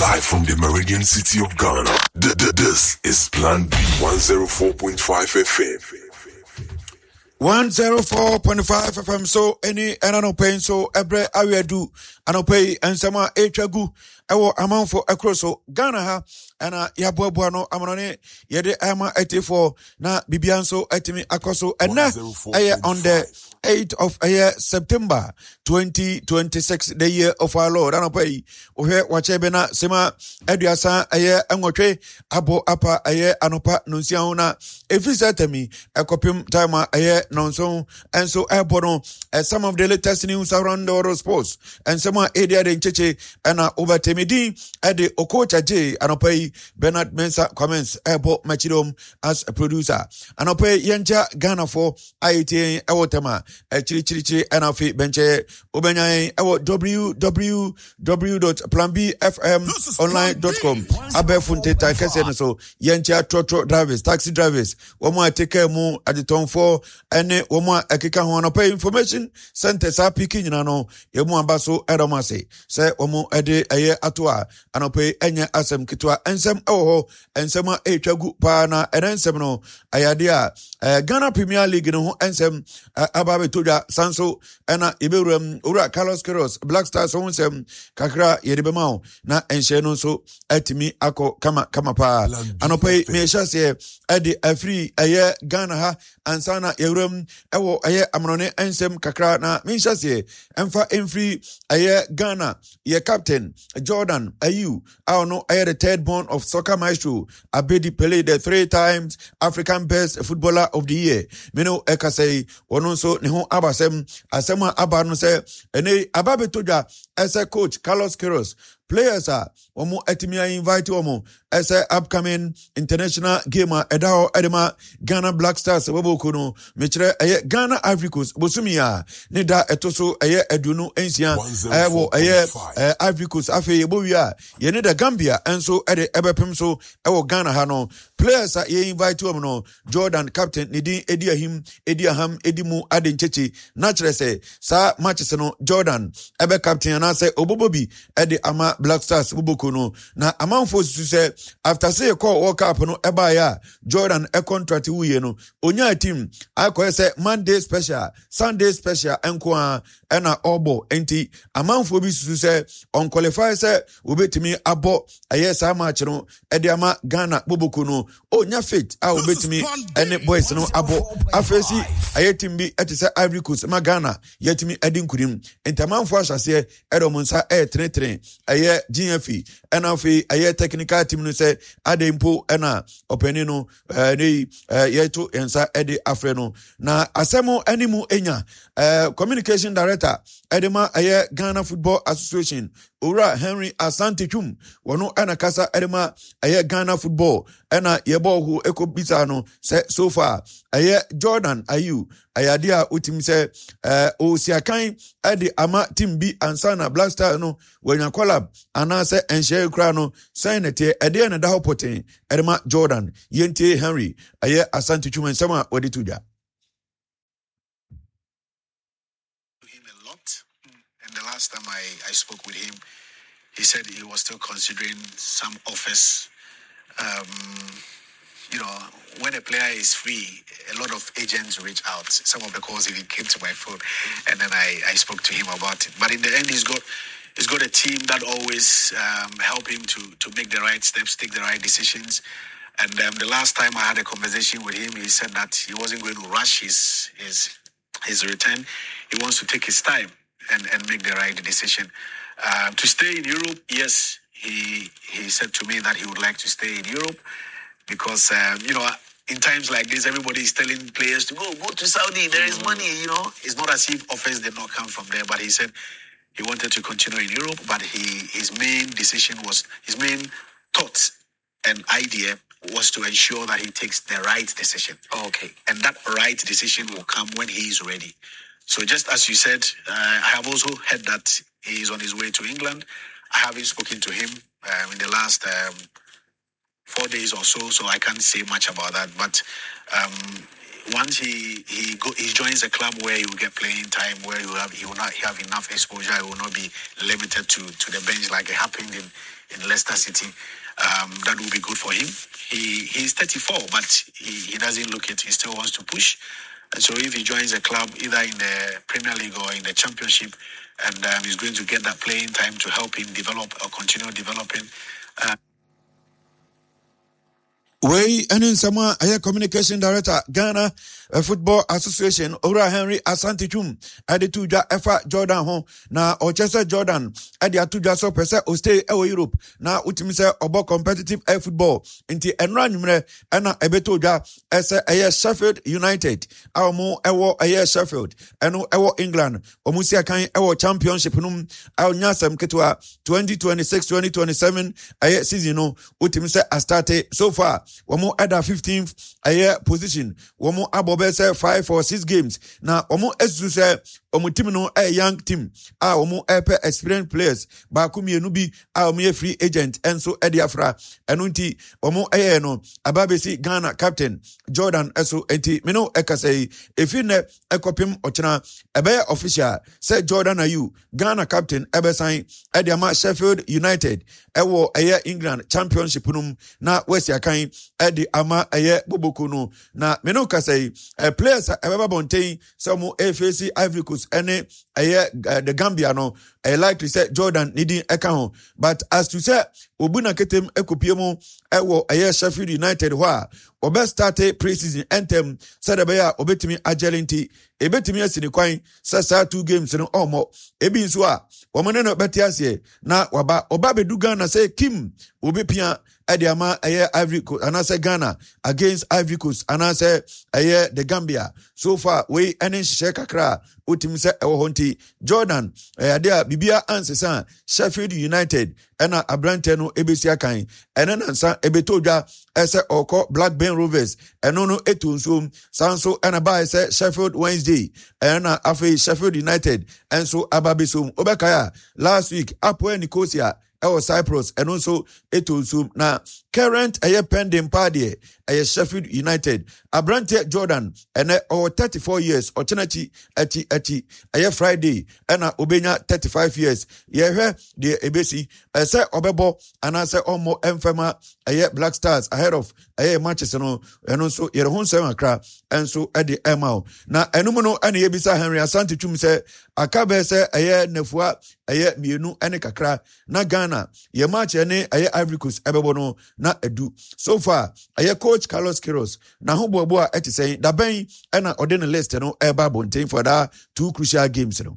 Live from the Meridian City of Ghana. This is Plan B 104.5 FM. 104.5 FM. So any pain so ebre awedu anopay and sama echagu ewo amount for across so Ghana ha ana yaboabo no amonone yede ama 84 na bibianso etimi akoso and na on the 8th of September 2026, the year of our Lord. Anopay ohe wachebe na sema eduasa enwotwe abo apa anopa nunsiauna efisatemi ekopim time nonso and so ebono some of the latest news around the world sports and some area de ncheche ana over temidi ede okocha j anopai Bernard Mensah comments ebo machidom as a producer anopai yenja Ghana for IETA ewotema chiri anafi benche obenyan ewo www.planbfmonline.com abefunte takese so yenja trotro drivers taxi drivers womo ateke mu aditon for ene womo akeka ho anopai information center sa piki nyina no yemu abaso edomase se womo ede atoa anopai enya asem kitwa ensem ewo ensem etwagu pa na ensem no ayade a Ghana Premier League no ho ensem ababe toja sanso ena iberum ura Carlos Queiroz Black Stars ho ensem kakra yedebemao na enhye no so atimi akọ kama pa anopai me hyase ede afri Ghana ha ansana yewrum ewo amrone ensem kakra na me hyase emfa enfri Ghana ye captain Jordan Ayew no the third born of soccer maestro Abedi Pele, the 3 times African best footballer of the year. Meno ekasei wono so ne ho abasem asema aba no se ene ababe toja as a coach Carlos Queiroz players are omo etimia invite omo as a upcoming international gamer edao edema Ghana Black Stars weboko no mechire Ghana Ivory Coast bosumia ne da etoso edunu ensia ewo Ivory Coast afi ebowia ye ne da Gambia enso ebepem so ewo Ghana ha no players are ye invite omo no Jordan captain nidin ediahim ediaham edimu adenchechi naturally say sa matches no Jordan ebe captain na say obobobi ede ama Black Stars buboko no na amanfo su say after say call World Cup no eba ya Jordan contract wuye no onya team akoye say Monday special Sunday special enko ena obo enti amanfo bi su say on qualify say obetimi abo sa match no ede ama Ghana buboko no onya fit obetimi ene boys no abo afesi team bi etise Ivory Coast ma Ghana yetimi edinkurim enti amanfo asase edomonsa tretre GFE and afi technical team no say adempo ena openi no yeto ensa ede afreno na asemo animu enya communication director edema Ghana Football Association Ura Henry Asante Chum wono ena kasa edema Ghana Football ena yebo hu ekobisa no say so far Jordan Ayew ayadia utim say o siakan ede ama team bi ansana Black Star no wenya collab ana say enhye kra no sign ete ede na da hopoten edema Jordan yente Henry Asante Chum ensama odi tuja. And the last time I spoke with him, he said he was still considering some offers. When a player is free, a lot of agents reach out. Some of the calls even came to my phone, and then I spoke to him about it. But in the end, he's got a team that always help him to make the right steps, take the right decisions. And the last time I had a conversation with him, he said that he wasn't going to rush his return. He wants to take his time and make the right decision. To stay in Europe, yes, he said to me that he would like to stay in Europe because, in times like this, everybody is telling players to go to Saudi. There is money, It's not as if offers did not come from there, but he said he wanted to continue in Europe, but his main thought and idea was to ensure that he takes the right decision. Okay. And that right decision will come when he is ready. So just as you said, I have also heard that he is on his way to England. I haven't spoken to him in the last 4 days or so I can't say much about that. But once he joins a club where he will get playing time, where he will not have enough exposure, he will not be limited to the bench like it happened in Leicester City. That will be good for him. He's 34, but he doesn't look it. He still wants to push. And so if he joins a club either in the Premier League or in the Championship, and he's going to get that playing time to help him develop or continue developing. Way and in summer, I communication director, Ghana Football Association, Ora Henry Asante Chum, Adi Tuja Efa Jordan Hon, na Ochesa Jordan, Adi Atuja so pese o stay ewo Europe, na utimise obo competitive air football, inti enra numre, ena ebetoja, ese aye Sheffield United, mo ewo aye Sheffield, eno ewo England, omusi akan ewo championship num, nyasem ketwa 2026-2027, aye season no, utimise astarte so far. Womo at 15th position. Womo abobe say 5 or 6 games. Now womo esu say omo team no a young team. Womo epe experienced players. Ba kumi enubi omo free agent enso ediafra. Enunti womo no ababesi Ghana captain Jordan eso enti meno ekasei efine ekopim ochina ebe official say Jordan ayu Ghana captain ebe sign ediama Sheffield United ewo England championship num na wesi akan Edi ama boboko no na meno kasai players ebeba bontain some AFC Ivory Coast ene the Gambia no likely say Jordan needing account but as to say obuna ketem ekopiemu ewo Sheffield United ho obe start pre-season entem said ebeya obetimi agelinti ebetimi asini kwan sasa 2 games no omo ebi nso a womane no betiase na waba oba beduga na say Kim obepia Ediama Ivory Coast anase Ghana against Ivory Coast anase the Gambia so far we enen hye kakra utim se ewo honti Jordan dia bibia ansesa Sheffield United ena abrante no ebesia kan ena nansa ebetodwa ese oko Blackburn Rovers eno no etunso sanso ena ba ese Sheffield Wednesday ena afi Sheffield United enso ababesum obekaya last week Apoel Nicosia Cyprus and also etunso na current pending party Sheffield United Abrante Jordan and 34 years or tenachi ati Friday and obenya 35 years ye the ebesi say obebo and say omo emfema Black Stars ahead of Manchester no and also ye hon say akra and so at the ML na enumo no ane yebisa Henry Asante Chum say akabe say nefua mienu ane kakra na Ghana ye match ane Ivory Coast ebebo no na edu so far coach Carlos Queiroz na ho boa eti say da ben na ode ne list no eba bontain for that 2 crucial games no.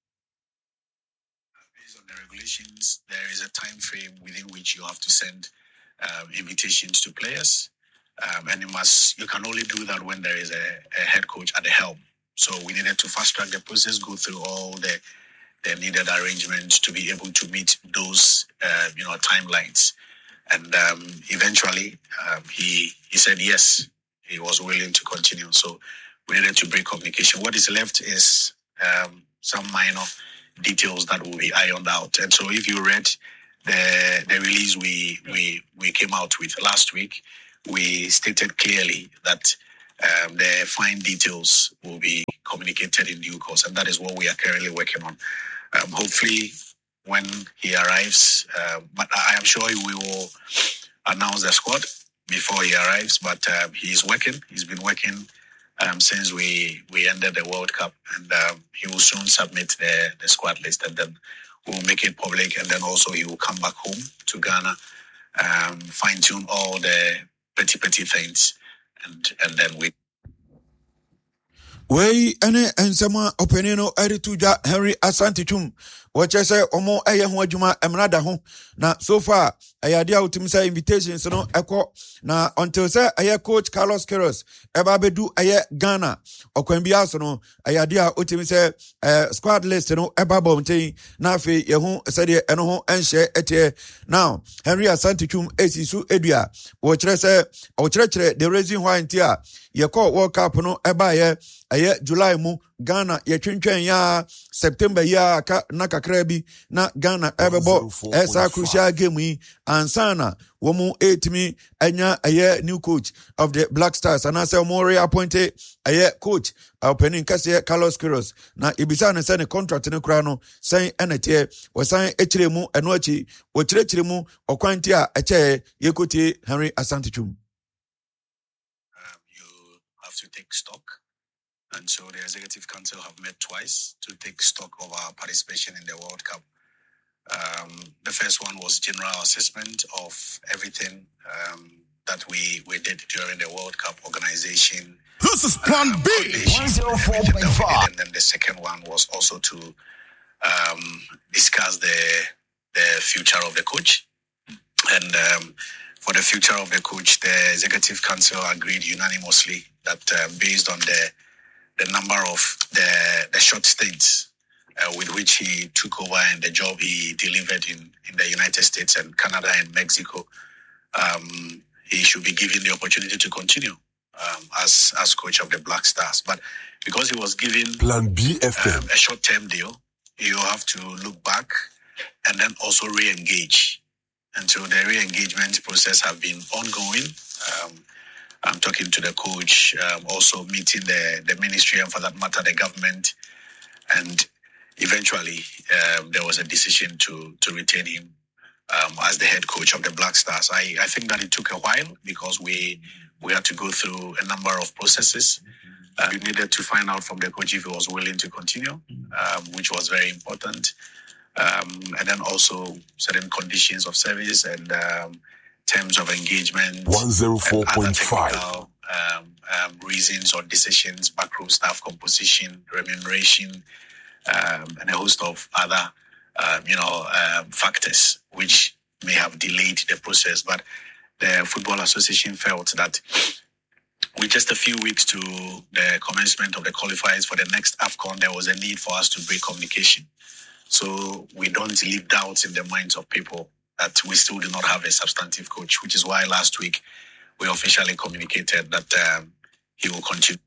Based on the regulations, there is a time frame within which you have to send invitations to players, and you can only do that when there is a head coach at the helm. So we needed to fast track the process, go through all the needed arrangements to be able to meet those timelines. And eventually, he said yes, he was willing to continue. So we needed to break communication. What is left is some minor details that will be ironed out. And so if you read the release we came out with last week, we stated clearly that the fine details will be communicated in due course. And that is what we are currently working on. Hopefully, when he arrives, but I am sure we will announce the squad before he arrives. But he's working. He's been working since we ended the World Cup, and he will soon submit the squad list, and then we'll make it public. And then also he will come back home to Ghana, fine tune all the petty things, and then we. Way ene ensema openino erituja Henry Asante Chum wache say omo ho adwuma emrada ho na so far ayade outim say invitations no eko na until say coach Carlos Queiroz eba bedu Ghana okwambia so no ayade outim say squad list no eba bonten na afi ye ho say de eno ho enhye etie now Henry Asante Chum esisu edua wo kire say o kire the reason why ntia ye call World Cup no eba July mu Ghana yɛtwentwɛn ya September ya na kakra bi na Ghana ebebo esa crucial game yi ansana womu etimi anya aye new coach of the Black Stars and ase omo reappointed aye coach opening kase Carlos Queiroz na ibisa ne se ne contract ne kura no san enete wosan echire mu eno achi wo chire mu okwanti a eche yekoti Henry Asante Twum. You have to take stock. And so the Executive Council have met twice to take stock of our participation in the World Cup. The first one was general assessment of everything that we did during the World Cup organization. This is Plan B, 104.5. And then the second one was also to discuss the future of the coach. And for the future of the coach, the Executive Council agreed unanimously that based on the number of the short stints with which he took over and the job he delivered in the United States and Canada and Mexico, he should be given the opportunity to continue as coach of the Black Stars. But because he was given Plan B FM. A short-term deal, you have to look back and then also re-engage. And so the re-engagement process have been ongoing. I'm talking to the coach, also meeting the ministry and for that matter, the government. And eventually, there was a decision to retain him as the head coach of the Black Stars. I think that it took a while because we had to go through a number of processes. We needed to find out from the coach if he was willing to continue, which was very important. And then also certain conditions of service and terms of engagement, 104.5 reasons or decisions, backroom staff composition, remuneration, and a host of other, factors which may have delayed the process. But the Football Association felt that with just a few weeks to the commencement of the qualifiers for the next AFCON, there was a need for us to break communication. So we don't leave doubts in the minds of people that we still do not have a substantive coach, which is why last week we officially communicated that he will continue.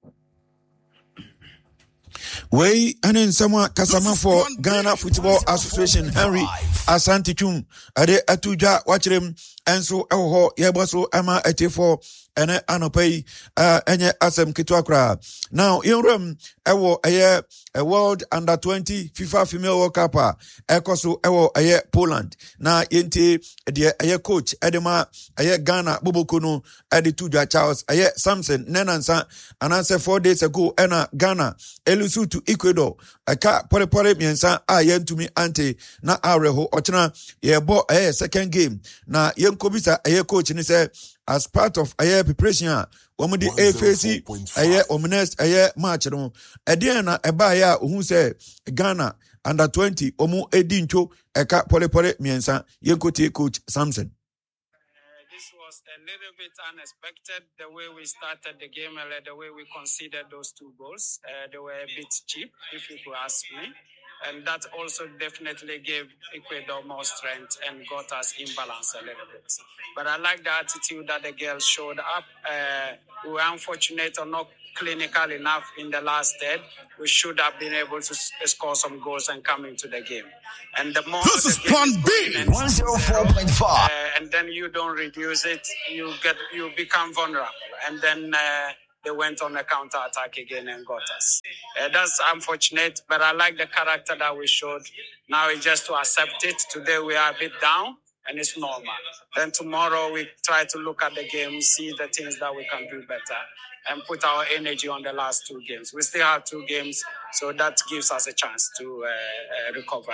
Way and in someone Kasama for Ghana Football Association Henry Asante Twum ade atuja watch them and so yeboso ama ete4 ene anopai enye asem kitwakra. Now in room ewo a World Under 20 FIFA Female World Cup ekoso ewo Poland na yente de coach edema Ghana Bobokuno ade tuja Charles Samson Nenansa ananse 4 days ago ena Ghana elusu to Ecuador aka pore miensa yentumi ante na areho ochina yebo second game na yenkobisa coach ni say as part of preparation woman the AFC ominest match no na eba ya ohun say Ghana Under 20 omu edincho eka pore miensa yenkoti coach Samson. This was a little bit unexpected, the way we started the game, the way we conceded those 2 goals. They were a bit cheap, if you could ask me. And that also definitely gave Ecuador more strength and got us in balance a little bit. But I like the attitude that the girls showed up. We were unfortunate or not clinical enough in the last third. We should have been able to score some goals and come into the game. And the more this is Plan B, 104.5. And then you don't reduce it, you become vulnerable. And then they went on a counter-attack again and got us. That's unfortunate, but I like the character that we showed. Now it's just to accept it. Today we are a bit down, and it's normal. Then tomorrow we try to look at the game, see the things that we can do better, and put our energy on the last 2 games. We still have 2 games, so that gives us a chance to recover.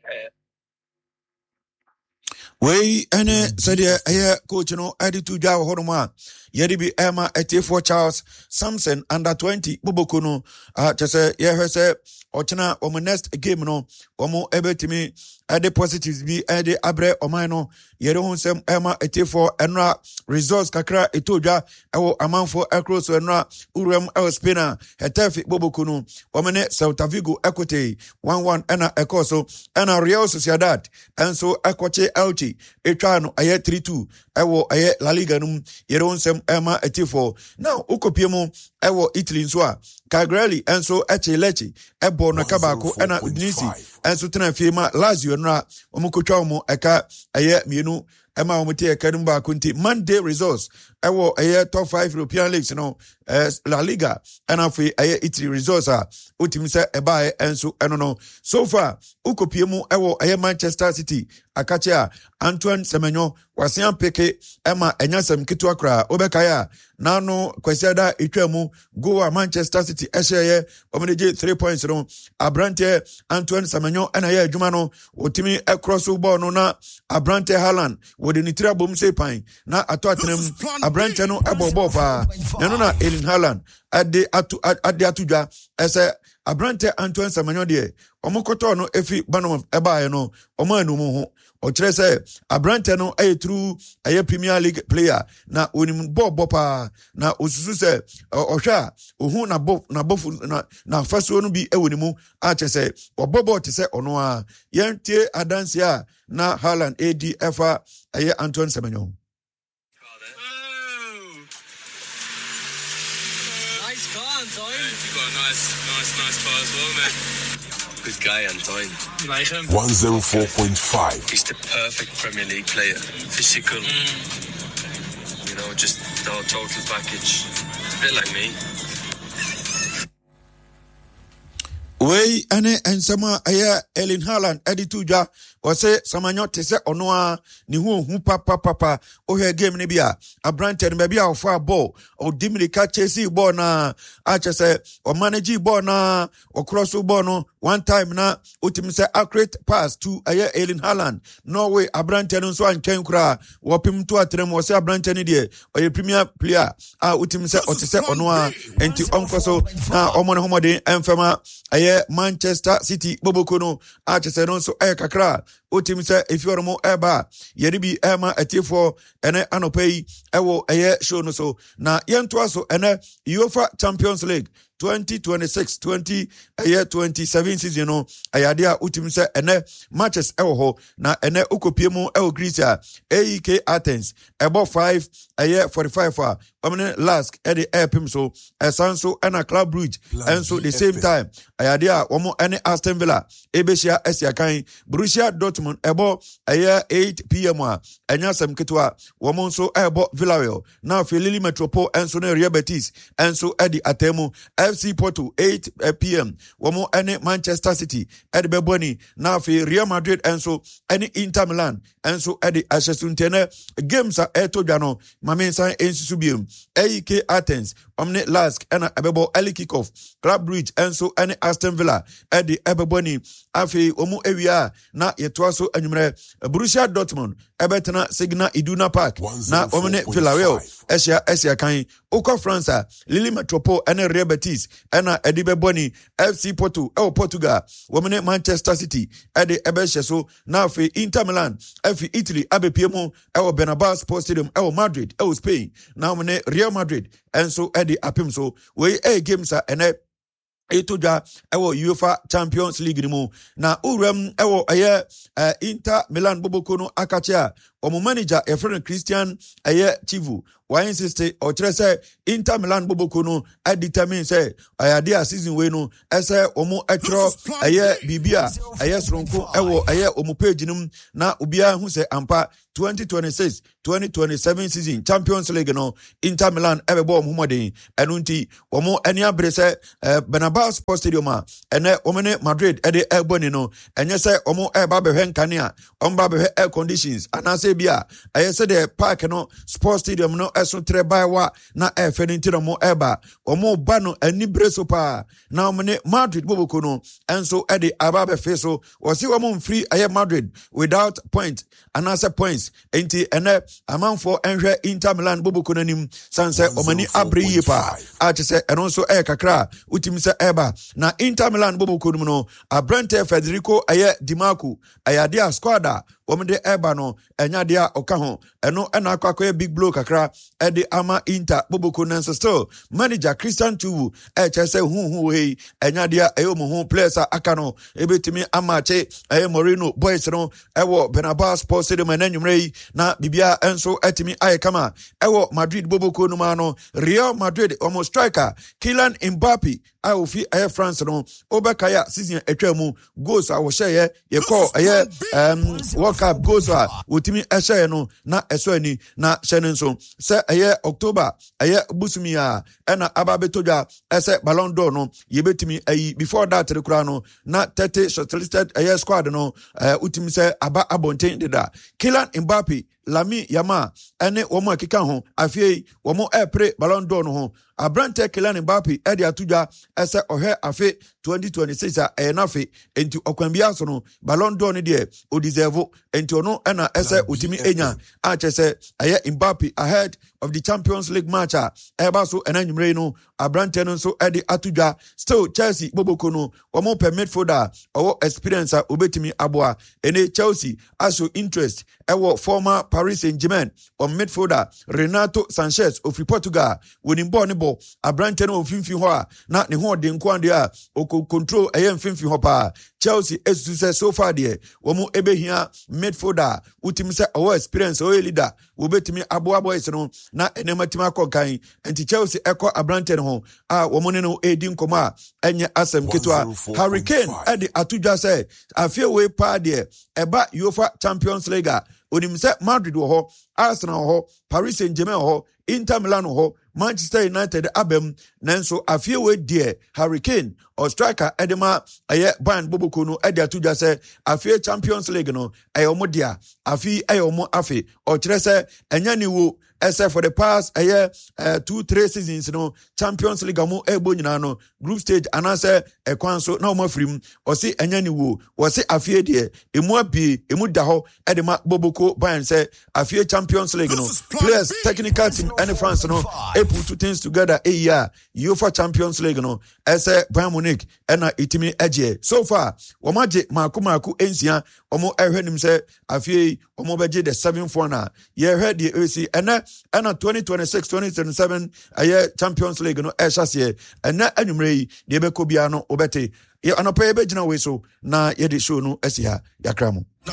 Way ene said coach no edi to jaw horoma yedi bi Emma ete4 Charles Samson Under 20 Boboko no chese yehwese ochina omo next game no omo ebetimi ade positives bi ade abre oman no yede hunsem Emma ete4 enra results kakra etodwa ewo amanfo across enra urem Spain hetefi Boboko no omene Celta Vigo Equity 1-1 ena ekoso ena Real Sociedad enso ekoche Elche etwa no 3-2 ewo La Liga num yede hunsem Emma ete4 now ukopiemu ewo Italy nso a Cagliari enso eche leche ebo no kabako ena Udinese enso tena fie ma Lazio no a omukotwa omo eka eye mienu ema omuti ekadum ba kunti Monday results ewo eye top 5 European leagues no La Liga ena fie eye Italy results a utimi se eba enso eno no so far ukopie mu ewo eye Manchester City akache a Antoine Semenyo wasian peke ema enyasem kitu akra obekaya nano kwesiada itwamu go a Manchester City ehye omeneje 3 points no Abrante Antoine Semenyo ena ye adwuma no otimi cross ball no na Abrante Haaland wode ni tira bom se pan na ato atenem Abrante no ebobo pa neno na Erling Haaland ade atudwa ese Abrante Antoine Semenyo de omokoto no efi banom ebaye no omanu mu ho ochire se Abrante no true Premier League player na onim bobo pa na osusu se ohwa ohu na faso no bi ewonimu a che se obobo te se ono a yentie adanse a na Haaland ADFA Antoine Semenyo. Nice car, Antoine. You got a nice car as well, man. Good guy, Antoine. You like him? 104.5. He's the perfect Premier League player. Physical. You know, just the whole total package. A bit like me. Wey ane ensema Erling Haaland edituja wase Semenyo tese onoa ni hu papa ohwe game ne bia Abrante ne bia ofa ball o dimrika chase ball na achese o manage ball na o cross ball no one time na utim se accurate pass to Erling Haaland no way Abrante no so antwen kura wo pim to atrem wase Abrante ne de o premier player utim se otese onoa enti onkoso na omone homode emfema Manchester City bobokono achese no so kakra otim se efioromo eba yeribi ema etifo ene anopai ewo show no so na yento aso ene UEFA Champions League 2026-2027 season no ayadia utim se ene matches ewo ho na ene ukopie mu ewo Greece AEK Athens ebo 5 45 omne Lask ede epim so esanso ena Club Brugge enso the same time ayadia omo ene Aston Villa ebeshia esiakan Borussia Dortmund ebo 8 PM enya sam ketwa womo nso ebo Villarreal na Lille Metropole enso na Real Betis enso edi atemu FC Porto 8 PM womo ene Manchester City edi beboni na Real Madrid enso ene Inter Milan enso edi ashesuntene games etodwa no mamensan ensusu biem AEK Athens omne Lask ena ebebo early kickoff Club Brugge enso ene Aston Villa edi ebeboni afi omu ewia na yetwaso anwumre Borussia Dortmund ebetena Signal Iduna Park na omne Villarreal Asia kan Oko France Lille Metropole ene Real Betis ena edi beboni FC Porto Portugal womne Manchester City edi ebehyeso na afi Inter Milan afi Italy abepiemu Bernabeu Sports Stadium Madrid Spain na omne Real Madrid enso edi apim so we games ene etodwa UEFA Champions League ni mu na urem Inter Milan bobokono akache a omo manager friend Christian Chivu why insist o trese Inter Milan bobokono determine say dia season we no ese omo etro bibia sronko omo page nim na obia hu say ampa 2026-2027 season Champions League no Inter Milan ebebo omo modern enunti omo eni abrese Bernabeu Sports Stadium ene omene Madrid ede eboni no enye say omo eba behwe nkane omba behwe air conditions anase bia say the park no Sports Stadium no eso trebaiwa na efeninti no mo eba omo ba no ani breso pa na omene Madrid boboko no enso ede aba be feso wasi omo free Madrid without point anase points enti ene amanfo enhwe Inter Milan boboko nanim sanse omani abriye pa achese enonso kakra utim se eba na Inter Milan boboko no Abrante Federico Di Marco dia squad wɔn de ɛba no ɛnya de a ɔka ho ɛno ɛna akɔ big blow kakra ɛde ama Inter Boboko nanso still manager Christian Tuwu ɛkyɛ sɛ hu hei ɛnya de a ɛyɛ mo ho players a aka no ebetimi amache ɛyɛ Moreno boys no ɛwɔ Bernabeu Sports Stadium ɛnanwumre yi na bibia ɛnso ɛtimi ayɛ kama ɛwɔ Madrid Boboko no ma no Real Madrid ɔmo striker Kylian Mbappe a ofi ɛyɛ France no obekaya season atwa mu goals a wɔhyɛ yɛ call ɛyɛ World Cup goals a wotimi ɛhyɛ no na ɛso ani na hyɛ no nso sɛ ɛyɛ October ɛyɛ busumi a ɛna aba betodwa ɛsɛ Ballon d'Or no yebetimi ayi before that rekura no na 30 shortlisted ɛyɛ squad no utimi sɛ aba abonten deda Kylian Mbappe Lami Yama ene womo akeka ho afei womo epre Ballon d'Or no ho abrante Kylian Mbappe edi atudwa ese ohwe afe 2026 a enafe enti okwambia so no Ballon d'Or ne de o deserve enti ono ena ese utimi enya a chese aye Mbappe ahead of the Champions League match a eba so enanwumre no abrante no so edi atudwa still Chelsea Boboko no womo per midfielder owo experience a obetimi aboa ene Chelsea aso interest ewo former Paris Saint-Germain on midfielder Renato Sanchez of Portugal winning ball ne ball abrante no finfi ho a na ne ho de nkwande a o control finfi ho pa Chelsea esu so far there womu ebehia midfielder utim se owo experience o leader wo betimi aboa boys no na enematima konkan enti Chelsea eko abrante no ho a womu ne no edi nkoma enye asem ketwa Hurricane edi atudwa se afie we pa there eba UEFA Champions League onim se Madrid wo ho Arsenal wo ho Paris Saint-Germain wo ho Inter Milan wo ho Manchester United abem nanso afie we die Hurricane or striker edema aye Bayern Boboko no edi atudwa se afie Champions League no ayomo dia afie ayomo afi o kire se enya ni wo except for the past 2-3 seasons no Champions League mo ebo nyina no group stage anase ekwan so na o mafrim o se enya ni wo o se afie die emu abi emu da ho edema Boboko Bayern se afie Champions League no players technical team and France no put two things together a year UEFA Champions League no ese Bayern Munich ena itimi eje so far womaje maku ensia omo ehwenim se afie omo beje the 7-4 na ye heard the AC ena 2026-2027 aye Champions League no ehase ena anwumre yi de be ko bia no obete ye anopa ye be gina we so na ye de show no asiha yakramo